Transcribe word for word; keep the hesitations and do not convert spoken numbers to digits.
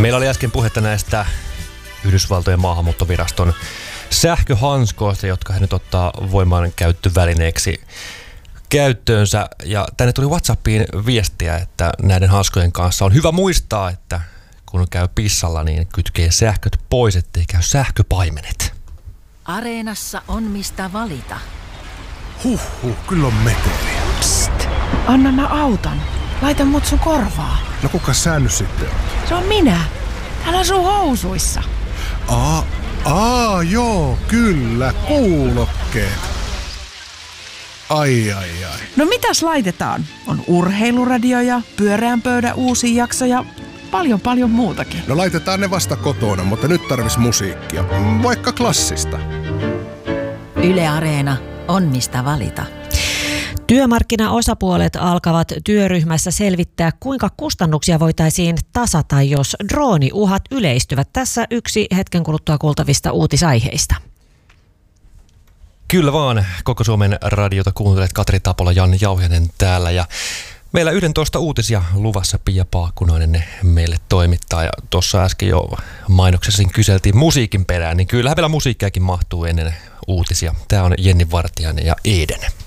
Meillä oli äsken puhetta näistä Yhdysvaltojen maahanmuuttoviraston sähköhanskoista, jotka he nyt ottaa voimaan käyttövälineeksi käyttöönsä. Ja tänne tuli WhatsAppiin viestiä, että näiden hanskojen kanssa on hyvä muistaa, että kun käy pissalla, niin kytkee sähköt pois, ettei käy sähköpaimenet. Areenassa on mistä valita. Huhhuh, kyllä on meteliä. Psst, anna mä auton. Laita mut sun korvaa. No kuka sä nyt sitten on? Se on minä. Täällä on sun housuissa. Aa, aa, joo, kyllä, kuulokkeet. Ai, ai, ai. No mitäs laitetaan? On urheiluradio ja pyöreän pöydän uusi jakso ja paljon paljon muutakin. No laitetaan ne vasta kotona, mutta nyt tarvis musiikkia. Vaikka klassista. Yle Areena on mistä valita. Työmarkkinaosapuolet alkavat työryhmässä selvittää, kuinka kustannuksia voitaisiin tasata, jos drooniuhat yleistyvät. Tässä yksi hetken kuluttua kuultavista uutisaiheista. Kyllä vaan, koko Suomen radiota kuuntelet. Katri Tapola, Janne Jauhiainen täällä ja meillä yhdentoista uutisia luvassa. Pia Paakkunainen ne meille toimittaa ja tuossa äsken jo mainoksessa kyseltiin musiikin perään, niin kyllähän vielä musiikkiakin mahtuu ennen uutisia. Tämä on Jenni Vartiainen ja Eden.